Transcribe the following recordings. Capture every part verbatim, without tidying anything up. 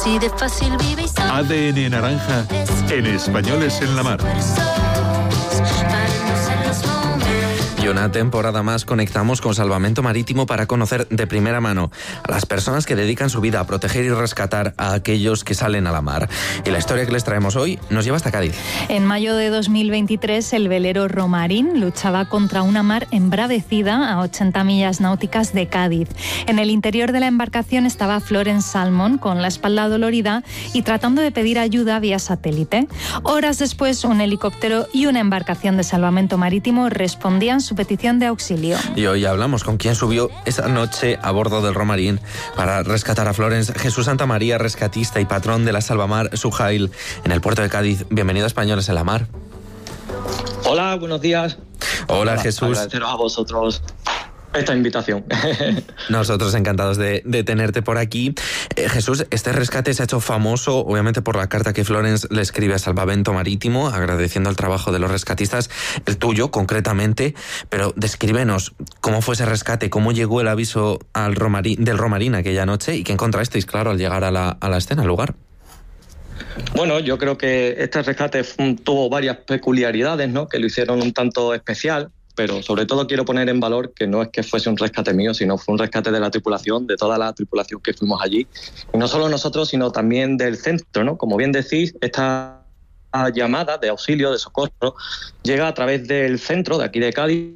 A D N Naranja en Españoles en la Mar. Y una temporada más conectamos con Salvamento Marítimo para conocer de primera mano a las personas que dedican su vida a proteger y rescatar a aquellos que salen a la mar. Y la historia que les traemos hoy nos lleva hasta Cádiz. En mayo de dos mil veintitrés, el velero Romarín luchaba contra una mar embravecida a ochenta millas náuticas de Cádiz. En el interior de la embarcación estaba Florence Salmon con la espalda dolorida y tratando de pedir ayuda vía satélite. Horas después, un helicóptero y una embarcación de salvamento marítimo respondían su petición de auxilio. Y hoy hablamos con quien subió esa noche a bordo del Romarín para rescatar a Florence. Jesús Santamaría, rescatista y patrón de la Salvamar Sujail en el puerto de Cádiz. Bienvenido a Españoles en la Mar. Hola, buenos días. Hola, Hola Jesús. Agradeceros a vosotros esta invitación. Nosotros encantados de, de tenerte por aquí. Eh, Jesús, este rescate se ha hecho famoso, obviamente, por la carta que Florence le escribe a Salvamento Marítimo, agradeciendo el trabajo de los rescatistas, el tuyo concretamente, pero descríbenos cómo fue ese rescate, cómo llegó el aviso al Romarín, del Romarín aquella noche y qué encontrasteis, claro, al llegar a la, a la escena, al lugar. Bueno, yo creo que este rescate tuvo varias peculiaridades, ¿no?, que lo hicieron un tanto especial. Pero sobre todo quiero poner en valor que no es que fuese un rescate mío, sino fue un rescate de la tripulación, de toda la tripulación que fuimos allí. Y no solo nosotros, sino también del centro, ¿no? Como bien decís, esta llamada de auxilio, de socorro, llega a través del centro de aquí de Cádiz.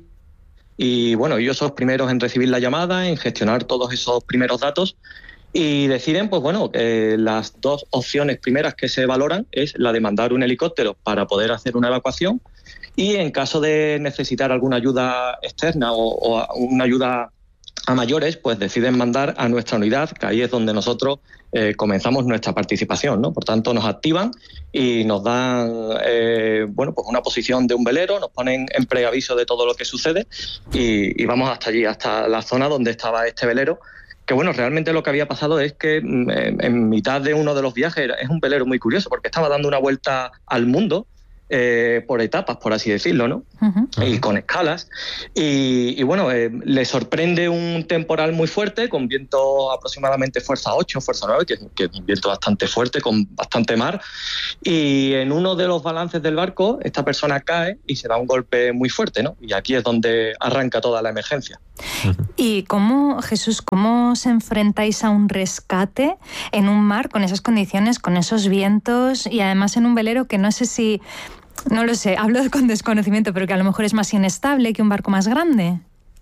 Y bueno, ellos son los primeros en recibir la llamada, en gestionar todos esos primeros datos. Y deciden, pues bueno, que las dos opciones primeras que se valoran es la de mandar un helicóptero para poder hacer una evacuación y en caso de necesitar alguna ayuda externa o, o una ayuda a mayores, pues deciden mandar a nuestra unidad, que ahí es donde nosotros eh, comenzamos nuestra participación, ¿no? Por tanto, nos activan y nos dan eh, bueno, pues una posición de un velero, nos ponen en preaviso de todo lo que sucede y, y vamos hasta allí, hasta la zona donde estaba este velero. Que bueno, realmente lo que había pasado es que en, en mitad de uno de los viajes, es un velero muy curioso porque estaba dando una vuelta al mundo eh, por etapas, por así decirlo, ¿no? Uh-huh. Y con escalas. Y, y bueno, eh, le sorprende un temporal muy fuerte, con viento aproximadamente fuerza ocho, fuerza nueve, que, que es un viento bastante fuerte, con bastante mar. Y en uno de los balances del barco, esta persona cae y se da un golpe muy fuerte, ¿no? Y aquí es donde arranca toda la emergencia. ¿Y cómo, Jesús, cómo os enfrentáis a un rescate en un mar con esas condiciones, con esos vientos y además en un velero que no sé si, no lo sé, hablo con desconocimiento, pero que a lo mejor es más inestable que un barco más grande?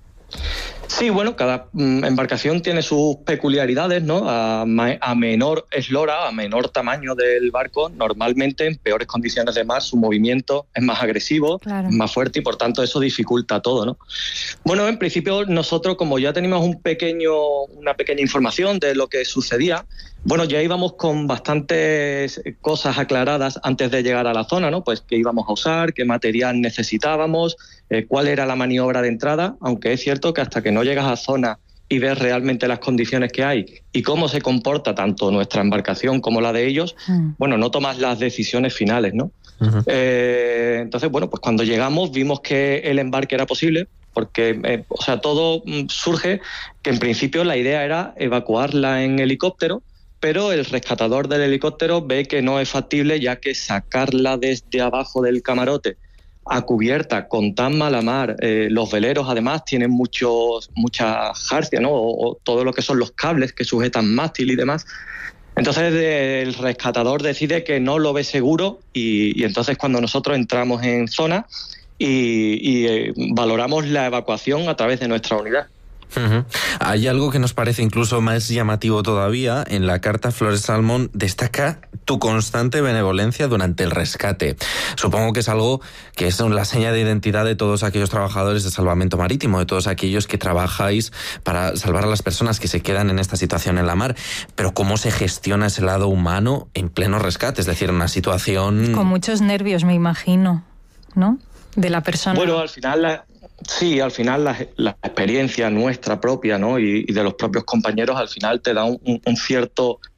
Sí, bueno, cada mm, embarcación tiene sus peculiaridades, ¿no? A, ma- a menor eslora, a menor tamaño del barco, normalmente en peores condiciones de mar su movimiento es más agresivo, claro, más fuerte y por tanto eso dificulta todo, ¿no? Bueno, en principio nosotros, como ya teníamos un pequeño, una pequeña información de lo que sucedía, bueno, ya íbamos con bastantes cosas aclaradas antes de llegar a la zona, ¿no? Pues qué íbamos a usar, qué material necesitábamos, eh, cuál era la maniobra de entrada, aunque es cierto que hasta que no llegas a zona y ves realmente las condiciones que hay y cómo se comporta tanto nuestra embarcación como la de ellos, mm. bueno, no tomas las decisiones finales, ¿no? Uh-huh. Eh, entonces, bueno, pues cuando llegamos vimos que el embarque era posible, porque, eh, o sea, todo mm, surge que en principio la idea era evacuarla en helicóptero, pero el rescatador del helicóptero ve que no es factible, ya que sacarla desde abajo del camarote a cubierta con tan mala mar, eh, los veleros además tienen muchos, mucha jarcia, ¿no? O, o todo lo que son los cables que sujetan mástil y demás. Entonces eh, el rescatador decide que no lo ve seguro y, y entonces cuando nosotros entramos en zona y, y eh, valoramos la evacuación a través de nuestra unidad. Uh-huh. Hay algo que nos parece incluso más llamativo todavía. En la carta, Florence Salmon destaca tu constante benevolencia durante el rescate. Supongo que es algo que es la seña de identidad de todos aquellos trabajadores de salvamento marítimo, de todos aquellos que trabajáis para salvar a las personas que se quedan en esta situación en la mar. Pero ¿cómo se gestiona ese lado humano en pleno rescate? Es decir, una situación... Con muchos nervios, me imagino, ¿no? De la persona. Bueno, al final... La... Sí, al final la, la experiencia nuestra propia, ¿no? y, y de los propios compañeros al final te da un, un cierto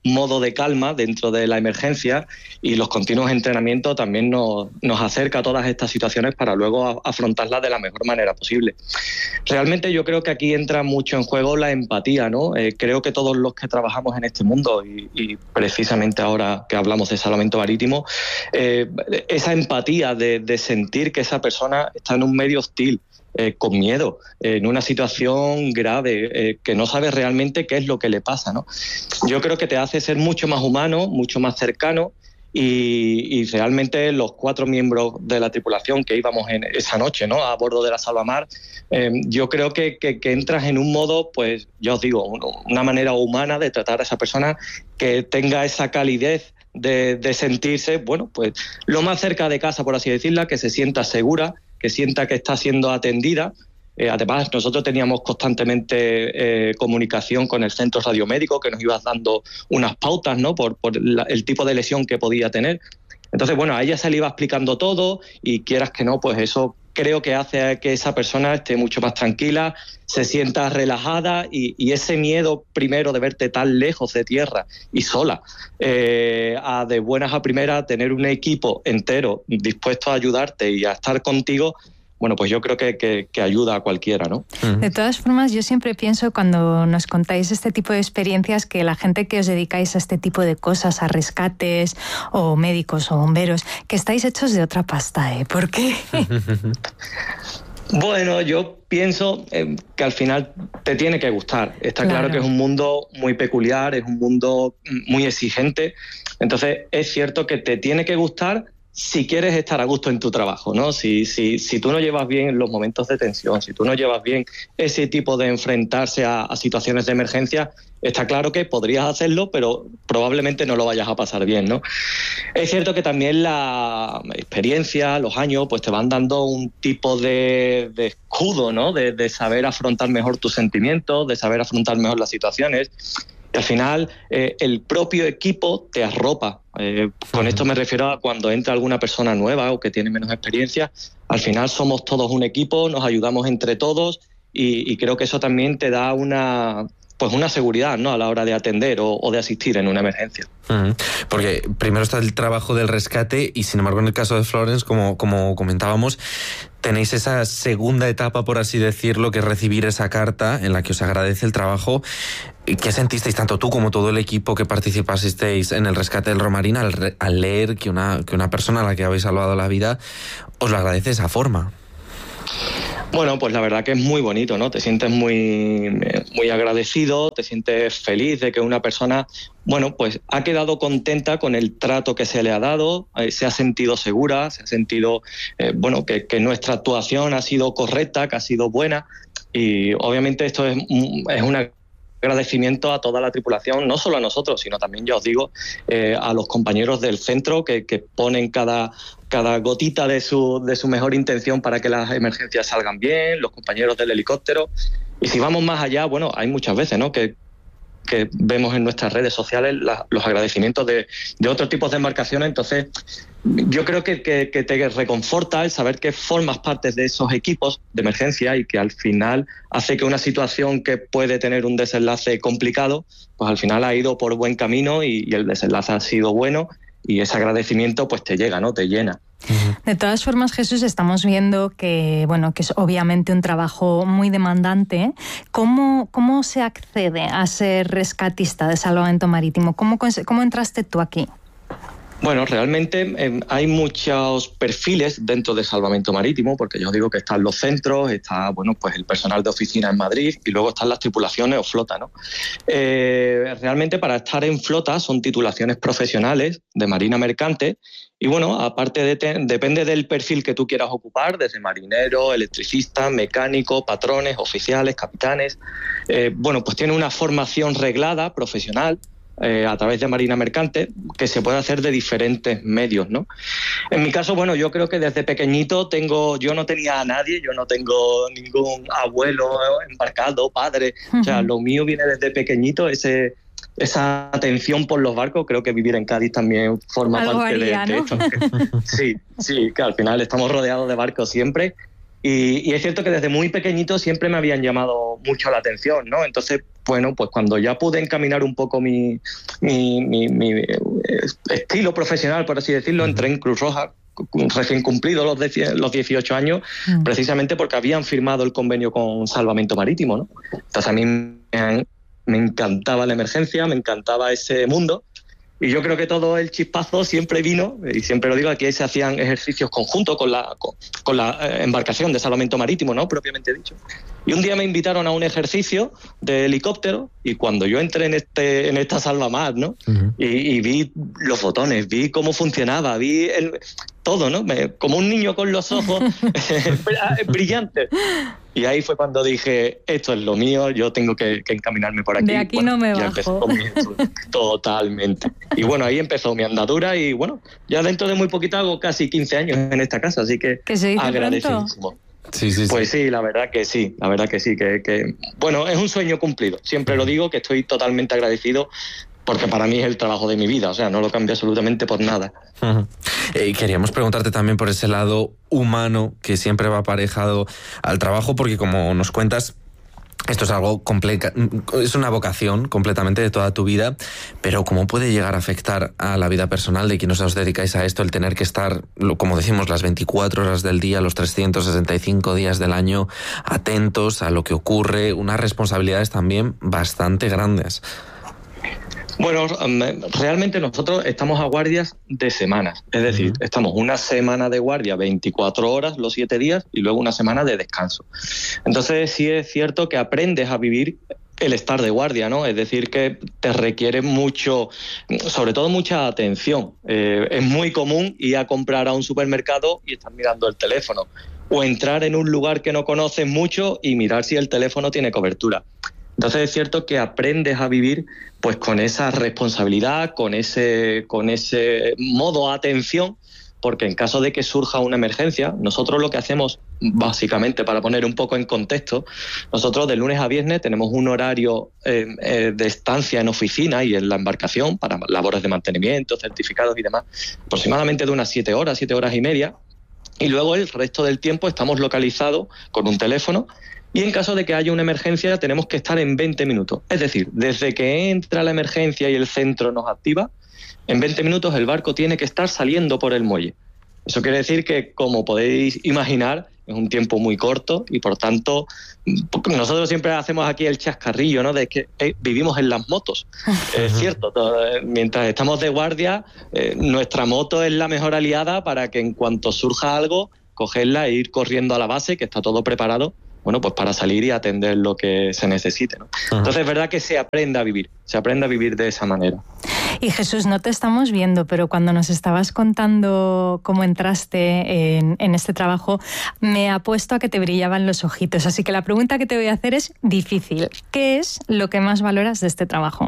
modo de calma dentro de la emergencia, y los continuos entrenamientos también nos, nos acerca a todas estas situaciones para luego a, afrontarlas de la mejor manera posible. Realmente yo creo que aquí entra mucho en juego la empatía, ¿no? Eh, creo que todos los que trabajamos en este mundo, y, y precisamente ahora que hablamos de salvamento marítimo, eh, esa empatía de, de sentir que esa persona está en un medio hostil, Eh, con miedo, eh, en una situación grave, eh, que no sabe realmente qué es lo que le pasa, ¿no? Yo creo que te hace ser mucho más humano, mucho más cercano, y, y realmente los cuatro miembros de la tripulación que íbamos en esa noche, ¿no?, a bordo de la Salvamar, eh, yo creo que, que, que entras en un modo, pues, ya os digo, una manera humana de tratar a esa persona, que tenga esa calidez de, de sentirse, bueno, pues lo más cerca de casa, por así decirla, que se sienta segura, que sienta que está siendo atendida. Eh, además, nosotros teníamos constantemente eh, comunicación con el centro radiomédico, que nos iba dando unas pautas, ¿no?, por, por la, el tipo de lesión que podía tener. Entonces, bueno, a ella se le iba explicando todo, y quieras que no, pues eso creo que hace que esa persona esté mucho más tranquila, se sienta relajada, y, y ese miedo primero de verte tan lejos de tierra y sola, eh, a de buenas a primeras tener un equipo entero dispuesto a ayudarte y a estar contigo, bueno, pues yo creo que, que, que ayuda a cualquiera, ¿no? De todas formas, yo siempre pienso, cuando nos contáis este tipo de experiencias, que la gente que os dedicáis a este tipo de cosas, a rescates, o médicos o bomberos, que estáis hechos de otra pasta, ¿eh? ¿Por qué? Bueno, yo pienso eh, que al final te tiene que gustar. Está claro. claro que es un mundo muy peculiar, es un mundo muy exigente. Entonces, es cierto que te tiene que gustar si quieres estar a gusto en tu trabajo, ¿no? Si, si, si tú no llevas bien los momentos de tensión, si tú no llevas bien ese tipo de enfrentarse a, a situaciones de emergencia, está claro que podrías hacerlo, pero probablemente no lo vayas a pasar bien, ¿no? Es cierto que también la experiencia, los años, pues te van dando un tipo de, de escudo, ¿no? De, de saber afrontar mejor tus sentimientos, de saber afrontar mejor las situaciones. Y al final, eh, el propio equipo te arropa. Eh, con esto me refiero a cuando entra alguna persona nueva o que tiene menos experiencia. Al final somos todos un equipo, nos ayudamos entre todos, y, y creo que eso también te da una, pues una seguridad, ¿no?, a la hora de atender o, o de asistir en una emergencia. Uh-huh. Porque primero está el trabajo del rescate, y sin embargo en el caso de Florence, como, como comentábamos, tenéis esa segunda etapa, por así decirlo, que es recibir esa carta en la que os agradece el trabajo. ¿Qué sentisteis tanto tú como todo el equipo que participasteis en el rescate del Romarín al, re, al leer que una, que una persona a la que habéis salvado la vida os lo agradece de esa forma? Bueno, pues la verdad que es muy bonito, ¿no? Te sientes muy, muy agradecido, te sientes feliz de que una persona, bueno, pues ha quedado contenta con el trato que se le ha dado, eh, se ha sentido segura, se ha sentido, eh, bueno, que, que nuestra actuación ha sido correcta, que ha sido buena, y obviamente esto es, es una agradecimiento a toda la tripulación, no solo a nosotros, sino también, ya os digo, eh, a los compañeros del centro que, que ponen cada, cada gotita de su, de su mejor intención para que las emergencias salgan bien, los compañeros del helicóptero. Y si vamos más allá, bueno, hay muchas veces, ¿no?, que, que vemos en nuestras redes sociales la, los agradecimientos de, de otros tipos de embarcaciones. Entonces, yo creo que, que, que te reconforta el saber que formas parte de esos equipos de emergencia, y que al final hace que una situación que puede tener un desenlace complicado, pues al final ha ido por buen camino, y, y el desenlace ha sido bueno, y ese agradecimiento pues te llega, ¿no?, te llena. De todas formas, Jesús, estamos viendo que, bueno, que es obviamente un trabajo muy demandante. ¿Cómo, cómo se accede a ser rescatista de salvamento marítimo? ¿Cómo, cómo entraste tú aquí? Bueno, realmente eh, hay muchos perfiles dentro de salvamento marítimo, porque yo digo que están los centros, está, bueno, pues el personal de oficina en Madrid, y luego están las tripulaciones o flota, ¿no? Eh, realmente para estar en flota son titulaciones profesionales de marina mercante, y bueno, aparte de te, depende del perfil que tú quieras ocupar, desde marinero, electricista, mecánico, patrones, oficiales, capitanes. Eh, bueno, pues tiene una formación reglada, profesional, Eh, a través de Marina Mercante, que se puede hacer de diferentes medios, ¿no? En mi caso, bueno, yo creo que desde pequeñito tengo, yo no tenía a nadie, yo no tengo ningún abuelo embarcado, padre, uh-huh. O sea, lo mío viene desde pequeñito, ese, esa atención por los barcos. Creo que vivir en Cádiz también forma Algo parte haría, de, de ¿no? esto. Sí, sí, que al final estamos rodeados de barcos siempre. Y, y es cierto que desde muy pequeñito siempre me habían llamado mucho la atención, ¿no? Entonces, bueno, pues cuando ya pude encaminar un poco mi, mi, mi, mi estilo profesional, por así decirlo, uh-huh. entré en Cruz Roja, recién cumplido los, de, los dieciocho años, uh-huh. precisamente porque habían firmado el convenio con Salvamento Marítimo, ¿no? Entonces a mí me, me encantaba la emergencia, me encantaba ese mundo. Y yo creo que todo el chispazo siempre vino, y siempre lo digo, aquí se hacían ejercicios conjuntos con la, con, con la embarcación de salvamento marítimo, ¿no? Propiamente dicho. Y un día me invitaron a un ejercicio de helicóptero, y cuando yo entré en este en esta salvamar, ¿no? Uh-huh. Y, y vi los botones, vi cómo funcionaba, vi el, todo, ¿no? Me, como un niño con los ojos brillantes. Y ahí fue cuando dije, esto es lo mío, yo tengo que, que encaminarme por aquí. De aquí bueno, no me bajo. Empezó mi, totalmente. Y bueno, ahí empezó mi andadura y bueno, ya dentro de muy poquito hago casi quince años en esta casa, así que, ¿Que se dice agradecidísimo. Sí, sí, sí. Pues sí, la verdad que sí, la verdad que sí, que, que bueno, es un sueño cumplido. Siempre lo digo, que estoy totalmente agradecido, porque para mí es el trabajo de mi vida, o sea, no lo cambio absolutamente por nada. Uh-huh. Eh, queríamos preguntarte también por ese lado humano que siempre va aparejado al trabajo, porque como nos cuentas, esto es algo complejo, es una vocación completamente de toda tu vida, pero ¿cómo puede llegar a afectar a la vida personal de quienes os dedicáis a esto el tener que estar, como decimos, las veinticuatro horas del día, los trescientos sesenta y cinco días del año, atentos a lo que ocurre, unas responsabilidades también bastante grandes? Bueno, realmente nosotros estamos a guardias de semanas, es decir, uh-huh. estamos una semana de guardia, veinticuatro horas, los siete días, y luego una semana de descanso. Entonces sí es cierto que aprendes a vivir el estar de guardia, ¿no? Es decir, que te requiere mucho, sobre todo mucha atención. Eh, es muy común ir a comprar a un supermercado y estar mirando el teléfono, o entrar en un lugar que no conoces mucho y mirar si el teléfono tiene cobertura. Entonces es cierto que aprendes a vivir pues con esa responsabilidad, con ese, con ese modo atención, porque en caso de que surja una emergencia, nosotros lo que hacemos, básicamente, para poner un poco en contexto, nosotros de lunes a viernes tenemos un horario eh, eh, de estancia en oficina y en la embarcación para labores de mantenimiento, certificados y demás, aproximadamente de unas siete horas, siete horas y media, y luego el resto del tiempo estamos localizados con un teléfono. Y en caso de que haya una emergencia tenemos que estar en veinte minutos. Es decir, desde que entra la emergencia y el centro nos activa, en veinte minutos el barco tiene que estar saliendo por el muelle. Eso quiere decir que, como podéis imaginar, es un tiempo muy corto y, por tanto, nosotros siempre hacemos aquí el chascarrillo, ¿no? De que eh, vivimos en las motos. Es cierto, todo, eh, mientras estamos de guardia, eh, nuestra moto es la mejor aliada para que en cuanto surja algo, cogerla e ir corriendo a la base, que está todo preparado, bueno, pues para salir y atender lo que se necesite, ¿no? Uh-huh. Entonces es verdad que se aprende a vivir, se aprende a vivir de esa manera. Y Jesús, no te estamos viendo, pero cuando nos estabas contando cómo entraste en, en este trabajo, me apuesto a que te brillaban los ojitos. Así que la pregunta que te voy a hacer es difícil. ¿Qué es lo que más valoras de este trabajo?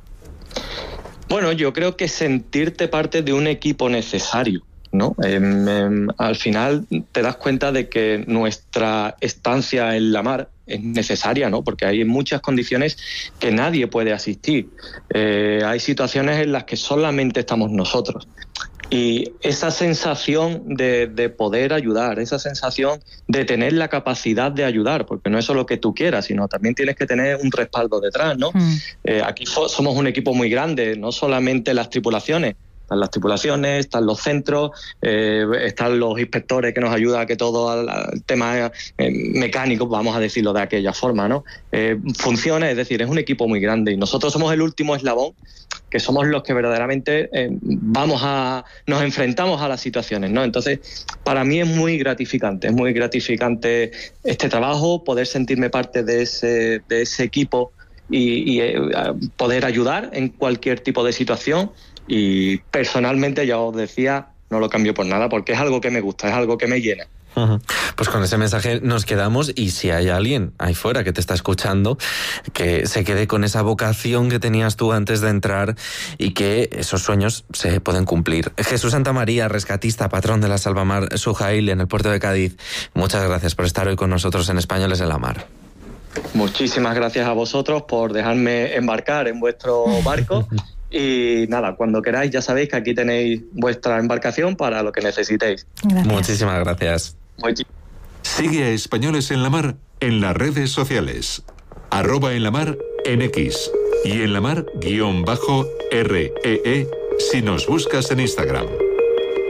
Bueno, yo creo que sentirte parte de un equipo necesario, ¿no? Eh, eh, al final te das cuenta de que nuestra estancia en la mar es necesaria, ¿no? Porque hay muchas condiciones que nadie puede asistir. Eh, hay situaciones en las que solamente estamos nosotros. Y esa sensación de, de poder ayudar, esa sensación de tener la capacidad de ayudar, porque no es solo que tú quieras, sino también tienes que tener un respaldo detrás, ¿no? Mm. Eh, aquí fo- somos un equipo muy grande, no solamente las tripulaciones, están las tripulaciones, están los centros, eh, están los inspectores que nos ayudan a que todo el, el tema eh, mecánico, vamos a decirlo de aquella forma, ¿no? Eh, funcione, es decir, es un equipo muy grande y nosotros somos el último eslabón, que somos los que verdaderamente eh, vamos a nos enfrentamos a las situaciones, ¿no? Entonces, para mí es muy gratificante, es muy gratificante este trabajo, poder sentirme parte de ese, de ese equipo y, y eh, poder ayudar en cualquier tipo de situación. Y personalmente, ya os decía, no lo cambio por nada porque es algo que me gusta, es algo que me llena. Uh-huh. Pues con ese mensaje nos quedamos, y si hay alguien ahí fuera que te está escuchando, que se quede con esa vocación que tenías tú antes de entrar y que esos sueños se pueden cumplir. Jesús Santamaría, rescatista, patrón de la Salvamar Sujail en el puerto de Cádiz, muchas gracias por estar hoy con nosotros en Españoles en la Mar. Muchísimas gracias a vosotros por dejarme embarcar en vuestro barco. Y nada, cuando queráis ya sabéis que aquí tenéis vuestra embarcación para lo que necesitéis. Gracias. Muchísimas gracias. Muchis- Sigue a Españoles en la Mar en las redes sociales. Arroba en la mar en X. Y en la mar, guión bajo R E E, si nos buscas en Instagram.